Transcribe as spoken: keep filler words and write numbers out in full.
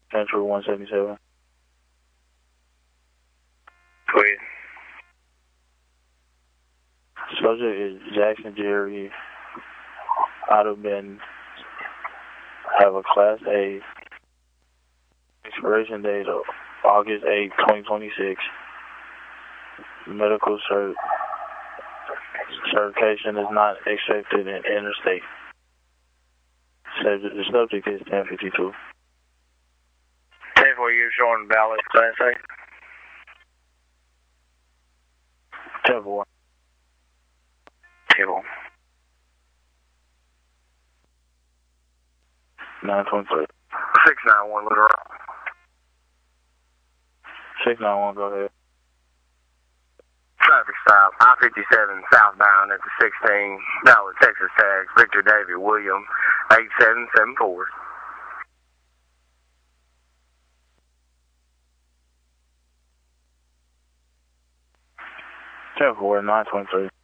Central one seventy-seven. Go ahead. Subject is Jackson Jerry Ottoman. Have a Class A. Expiration date of August eighth, twenty twenty-six. Medical cert certification is not accepted in interstate. Subject, the subject is ten fifty-two. ten four years showing valid Class A. ten four. Table. nine twenty-three. six nine one, literal. six nine one, go ahead. Traffic stop, I fifty-seven southbound at the sixteen, valid Texas tags, Victor David William, eight seven seven four. ten four, nine twenty-three.